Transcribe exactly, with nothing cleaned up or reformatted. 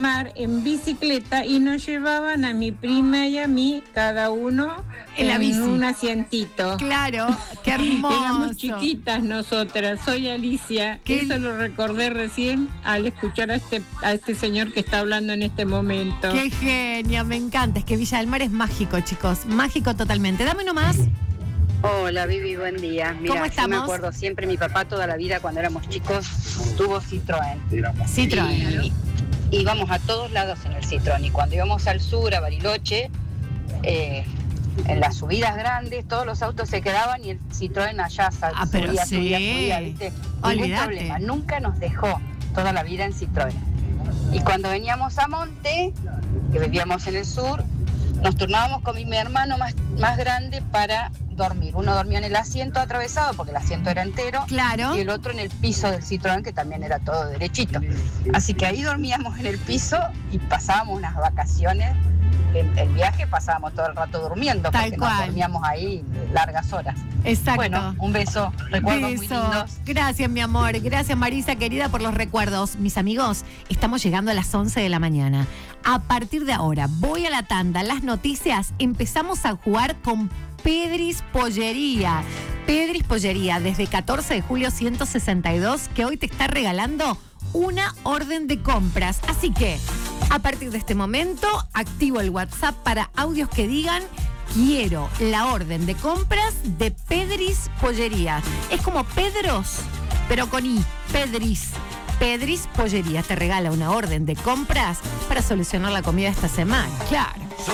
en bicicleta y nos llevaban a mi prima y a mí, cada uno en, la en bici. un asientito. Claro, qué hermoso. Éramos chiquitas nosotras. Soy Alicia. ¿Qué? Eso lo recordé recién al escuchar a este, a este señor que está hablando en este momento. Qué genio, me encanta. Es que Villa del Mar es mágico, chicos. Mágico totalmente. Dame nomás. Hola, Vivi, buen día. Mira, ¿Cómo estamos? Yo me acuerdo siempre, mi papá toda la vida cuando éramos chicos tuvo Citroën. Citroën. Y íbamos a todos lados en el Citroën. Y cuando íbamos al sur, a Bariloche, eh, en las subidas grandes, todos los autos se quedaban y el Citroën allá sal- Ah, pero subía, sí. subía, subía, ¿viste? Ningún Olvídate. problema. Nunca nos dejó toda la vida en Citroën. Y cuando veníamos a Monte, que vivíamos en el sur, nos turnábamos con mi, mi hermano más, más grande para dormir. Uno dormía en el asiento atravesado, porque el asiento era entero, Claro. y el otro en el piso del Citroën, que también era todo derechito. Así que ahí dormíamos en el piso y pasábamos unas vacaciones. El, el viaje pasábamos todo el rato durmiendo, Tal porque cual. nos dormíamos ahí largas horas. Exacto. Bueno, un beso, recuerdos muy Beso. lindos. Gracias, mi amor. Gracias, Marisa, querida, por los recuerdos. Mis amigos, estamos llegando a las once de la mañana. A partir de ahora, voy a la tanda, las noticias. Empezamos a jugar con Pedris Pollería. Pedris Pollería, desde catorce de julio ciento sesenta y dos, que hoy te está regalando una orden de compras. Así que, a partir de este momento, activo el WhatsApp para audios que digan: quiero la orden de compras de Pedris Pollería. Es como Pedros, pero con I. Pedris. Pedris Pollería te regala una orden de compras para solucionar la comida esta semana. Claro.